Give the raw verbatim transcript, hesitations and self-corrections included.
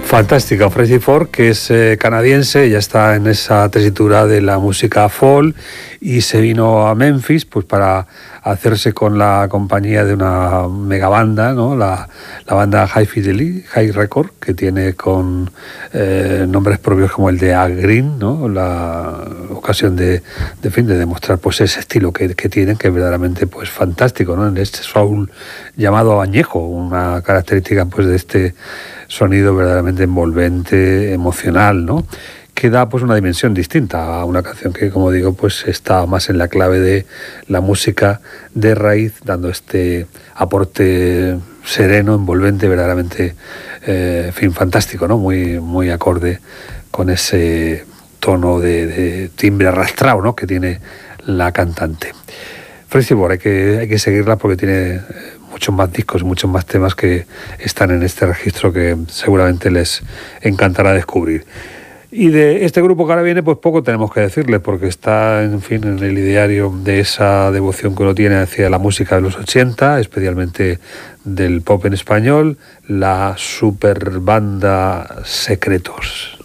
Fantástica, Freddie Ford, que es eh, canadiense, ya está en esa tesitura de la música folk y se vino a Memphis pues para hacerse con la compañía de una megabanda, ¿no? La, la banda High Fidelity, High Record, que tiene con eh, nombres propios como el de Al Green, ¿no? La ocasión de, de, fin, de demostrar pues ese estilo que, que tienen, que es verdaderamente pues fantástico, ¿no? En este soul llamado añejo, una característica pues de este sonido verdaderamente envolvente, emocional, ¿no? Que da pues una dimensión distinta a una canción que, como digo, pues está más en la clave de la música de raíz, dando este aporte sereno, envolvente, verdaderamente eh, en fin, fantástico, ¿no? Muy, muy acorde con ese tono de, de timbre arrastrado, ¿no? Que tiene la cantante. Freddie Ford, hay que, hay que seguirla porque tiene muchos más discos, muchos más temas que están en este registro que seguramente les encantará descubrir. Y de este grupo que ahora viene, pues poco tenemos que decirle, porque está, en fin, en el ideario de esa devoción que uno tiene hacia la música de los ochenta, especialmente del pop en español, la super banda Secretos.